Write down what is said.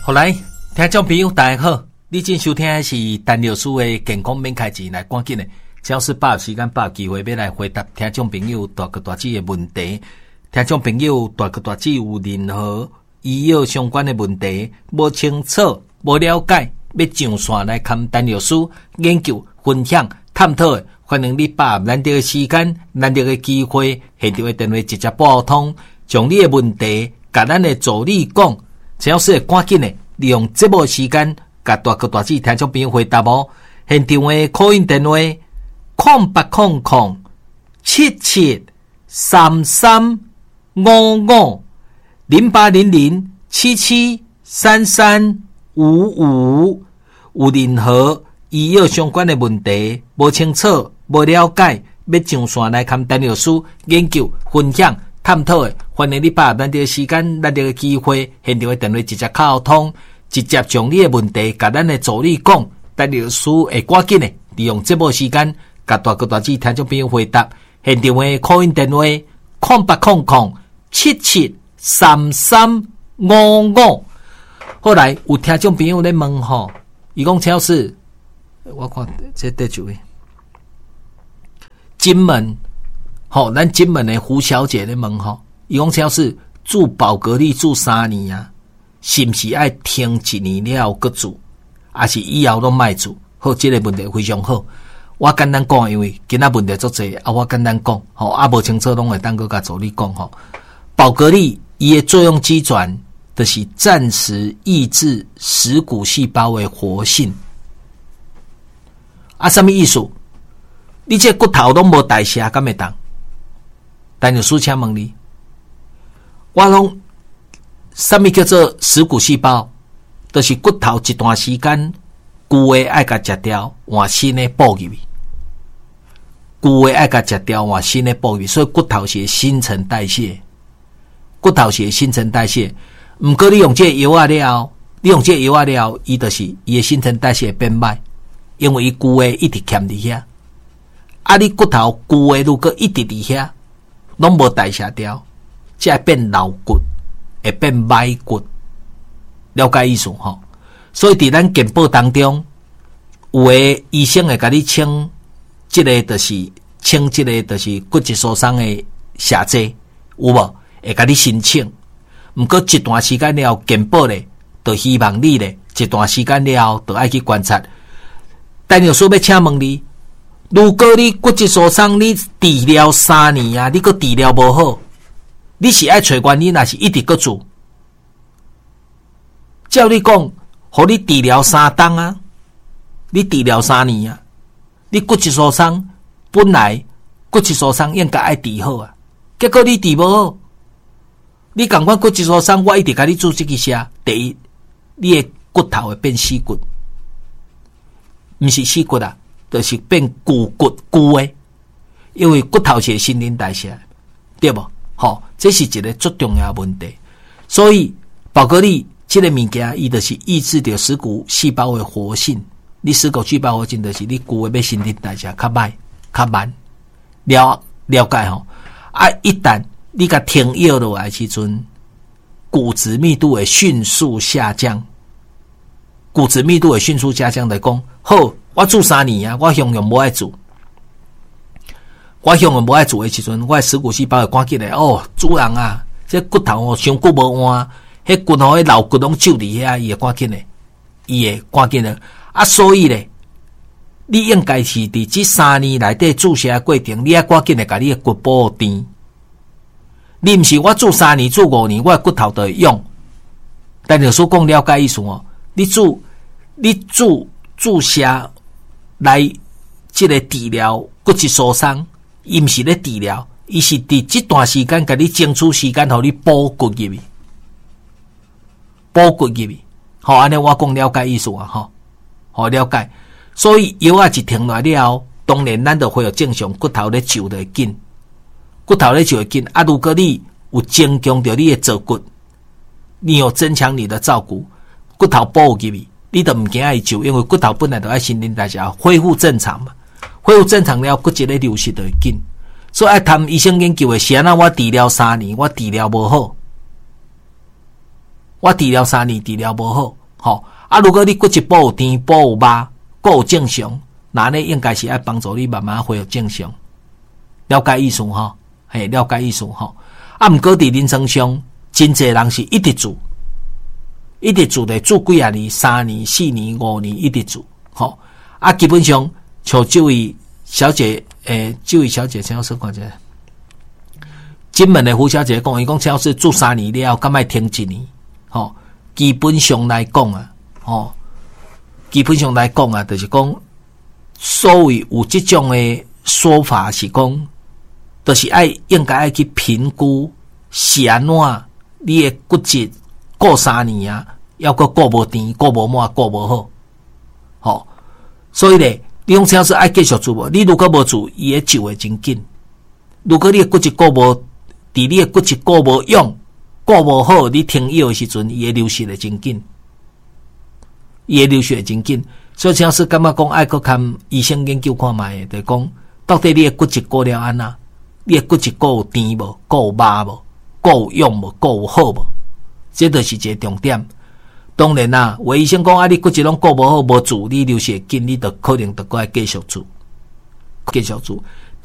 好来，听众朋友大家好，你正收听的是陈老师的健康免开钱，来赶紧的，只要是把握时间把握机会要来回答听众朋友大哥大姐的问题。听众朋友大哥大姐有任何医药相关的问题无清楚、无了解，要上线来看陈老师研究、分享、探讨的，欢迎你把握难得的时间、难得的机会，现场的电话直接拨通，将你的问题甲咱的助理讲。只要是赶紧的，利用节目时间，甲大哥大姐听众朋友回答哦。现场的call in电话0800773355，有任何医药相关的问题无清楚、无了解，要上线来看陈老师研究、分享、探讨的，欢迎你把握咱的时间、咱的机会，现场的电话直接敲通，直接将你的问题甲咱的助理讲，陈老师会赶紧的利用节目时间，甲大哥大姐听众朋友回答。现场的 call in 电话0800773355。后来有听众朋友在问吼，伊讲超市，我看这第几位？金门。好，咱金门的胡小姐咧问吼，伊讲超市住宝格丽住3年啊，是不是爱停1年了搁住，还是以后都卖住？好，这个问题非常好。我简单讲，因为今仔问题足济啊，我简单讲，吼啊无清楚拢会当个甲助理讲吼。宝格丽伊的作用机转，就是暂时抑制食骨细胞的活性。啊，什么意思？你这骨头拢无代谢，敢会当？陈老师请问你，我拢什么叫做食骨细胞？就是骨头一段时间旧的爱甲食掉，换新的补入去。旧的爱甲食掉，换新的补入去，所以骨头是新陈代谢。骨头是新陈代谢，毋过你用这药啊了，你用这药啊了，伊就是伊的新陈代谢变慢，因为伊旧的一直欠伫遐。啊，你骨头旧的如果一直伫遐，拢无代谢掉，才会变老骨，会变歹骨。了解意思吼？所以伫咱健保当中，有的医生会甲你清，即个就是清即个就是骨质疏松的下剂，有无？会甲你申请。毋过一段时间了，健保咧，就希望你咧，一段时间了，就爱去观察。陈老师要请问你。如果你骨质疏松，你治疗3年啊，你个治疗无好，你是爱找原因，还是一直搁住？照你讲，互你治疗3档啊，你治疗3年啊，你骨质疏松本来骨质疏松应该爱治好啊，结果你治无好，你共款骨质疏松，我一直甲你做这个下，第一，你的骨头会变死骨，毋是死骨啊。就是变旧骨旧的，因为骨头是新陈代谢，对不？好，这是一个最重要的问题。所以宝格丽这个物件，伊就是抑制着食骨细胞的活性。你食骨细胞活性，就是你旧的要新陈代谢较慢，较慢。了解吼？啊，一旦你甲停药落来时阵，骨质密度会迅速下降。骨质密度会迅速下降来讲，好。我住3年啊，我永远无爱住。我永远无爱住的时阵，我的食骨细胞会赶起来哦，主人啊，这骨头哦，伤骨无换，迄骨头迄老骨拢揪伫遐，伊会赶起来，伊会赶起来。啊，所以咧，你应该是伫这3年内底注射的过程，你要赶紧来甲你的骨保定。你毋是我住3年、住5年，我的骨头就会用。但老师讲了解意思哦，你注射。来，这个治疗骨质疏松，伊毋是咧治疗，伊是伫这段时间甲你争取时间，互你补骨入去，补骨入去。好，安尼我讲了解意思啊，吼，好了解。所以药啊一停落了后，当然咱就会有正常骨头咧就得紧，骨头咧就会紧。啊，如果你有增强着你的坐骨，你有增强你的照顾，骨头补入去。你都唔惊爱救，因为骨头本来就爱新陈代谢恢复正常嘛，恢复正常了，骨质的流失就会紧。所以爱谈医生研究的是安那，我治疗3年，我治疗无好，我治疗3年治疗无好， 吼。如果你骨质补有甜、补有肉、骨有正常，那呢应该是爱帮助你慢慢恢复正常。了解意思吼？嘿，了解意思吼。毋过伫临床上，真侪人是一直做咧，做几啊年、3年、4年、5年一直做，吼。基本上像这位小姐，这位小姐，请我说看者。金门的胡小姐讲，伊讲只要是做3年了，敢莫停1年，吼。基本上来讲啊，吼，就是讲，所谓有这种的说法是讲，就是应该爱去评估是安怎，你的骨质过3年啊，要个过无甜、过无满、过无好，吼。所以咧，你讲只要是爱继续做无，你如果无做，伊会就会真紧。如果你的骨质过无，伫你的骨质过无用、过无好，你停药的时阵，伊会流失的真紧，所以只要是感觉讲爱去看医生研究看卖，就是讲到底你的骨质过了安那，你的骨质过有甜无、过有肉无、过有用无、过有好无，这就是一个重点。当然啦，有医生讲你骨质拢过无好，无做，你流失紧，你就可能就该继续做。